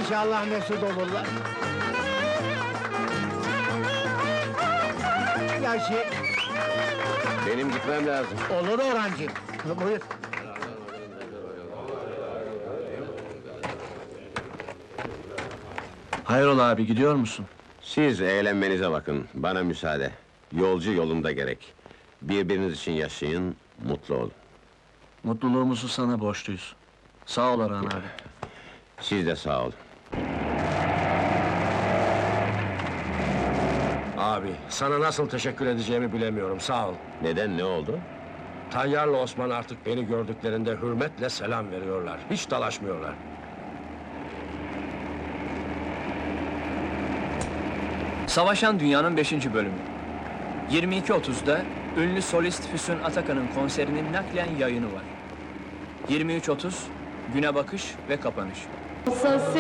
İnşallah mesut olurlar. Gerçi Benim gitmem lazım. olur Orhancığım. Buyur. Hayrola abi, gidiyor musun? Siz eğlenmenize bakın, bana müsaade. Yolcu yolunda gerek. Birbiriniz için yaşayın, mutlu olun. Mutluluğumuzu sana borçluyuz. Sağ ol Orhan abi. Siz de sağ olun. Abi, sana nasıl teşekkür edeceğimi bilemiyorum, sağ ol. Neden, ne oldu? Tayyar'la Osman artık beni gördüklerinde hürmetle selam veriyorlar. Hiç dalaşmıyorlar. Savaşan Dünya'nın 5. bölümü. 22.30'da ünlü solist Füsun Atakan'ın konserinin naklen yayını var. 23.30 güne bakış ve kapanış.